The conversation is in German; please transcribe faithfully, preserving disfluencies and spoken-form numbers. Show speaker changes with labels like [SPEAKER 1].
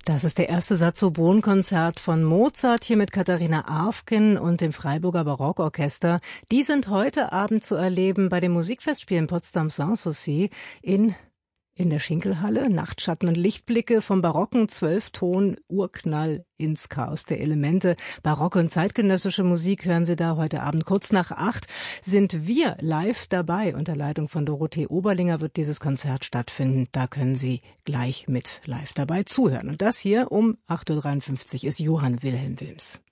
[SPEAKER 1] Das ist der erste Saxophonkonzert von Mozart hier mit Katharina Arfken und dem Freiburger Barockorchester. Die sind heute Abend zu erleben bei den Musikfestspielen Potsdam Sanssouci in in der Schinkelhalle. Nachtschatten und Lichtblicke vom barocken Zwölfton-Urknall ins Chaos der Elemente. Barocke und zeitgenössische Musik hören Sie da heute Abend. Kurz nach acht sind wir live dabei. Unter Leitung von Dorothee Oberlinger wird dieses Konzert stattfinden. Da können Sie gleich mit live dabei zuhören. Und das hier um acht Uhr dreiundfünfzig ist Johann Wilhelm Wilms.